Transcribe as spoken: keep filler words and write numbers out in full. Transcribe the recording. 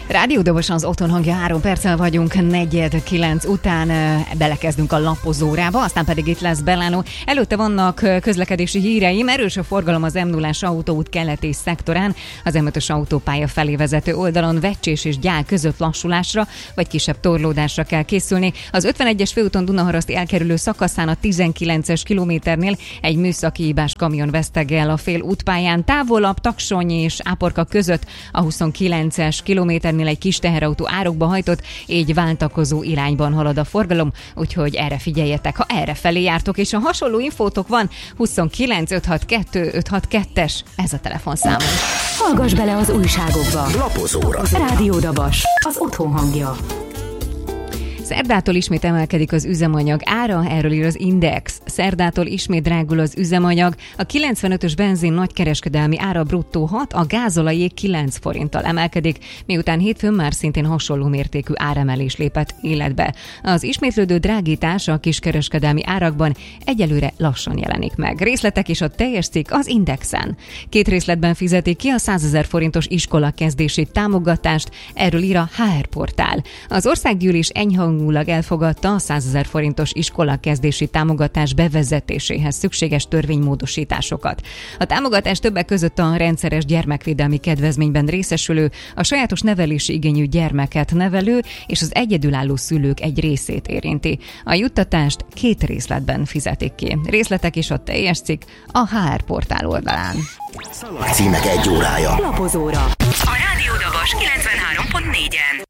Rádiódobosan az otthon hangja, három perccel vagyunk, negyed kilenc után belekezdünk a lapozórába, aztán pedig itt lesz Belánó. Előtte vannak közlekedési híreim, erős a forgalom az em nullás autóút keleti szektorán, az em ötös autópálya felé vezető oldalon Vecsés és Gyál között lassulásra, vagy kisebb torlódásra kell készülni. Az ötvenegyes főúton Dunaharaszti elkerülő szakaszán a tizenkilences kilométernél egy műszaki hibás kamion vesztegel a fél útpályán, távolabb Taksony és Áporka között a huszonkilences kilométernél egy kis teherautó árokba hajtott, így váltakozó irányban halad a forgalom, úgyhogy erre figyeljetek, ha erre felé jártok, és ha hasonló infótok van, huszonkilenc öt hat kettő öt hat kettes, ez a telefonszámom. Hallgass bele az újságokba. Lapozóra. Rádiódabas, az otthon hangja. Szerdától ismét emelkedik az üzemanyag ára, erről ír az Index. Szerdától ismét drágul az üzemanyag, a kilencvenötös benzin nagykereskedelmi ára bruttó hat, a gázolajé kilenc forinttal emelkedik, miután hétfőn már szintén hasonló mértékű áremelés lépett életbe. Az ismétlődő drágítás a kiskereskedelmi árakban egyelőre lassan jelenik meg. Részletek és a teljes cikk az Indexen. Két részletben fizetik ki a százezer forintos iskolakezdési támogatást, erről ír a há er portál. Az országgyűlés enyhangúlag elfogadta a százezer forintos iskolakezdési támogatás bevezetéséhez szükséges törvénymódosításokat. A támogatás többek között a rendszeres gyermekvédelmi kedvezményben részesülő, a sajátos nevelési igényű gyermeket nevelő és az egyedülálló szülők egy részét érinti. A juttatást két részletben fizetik ki. Részletek és a teljes cikk a há er portál oldalán. Címek egy órája. Lapozóra. A Rádiódabas kilencvenhárom pont négyen.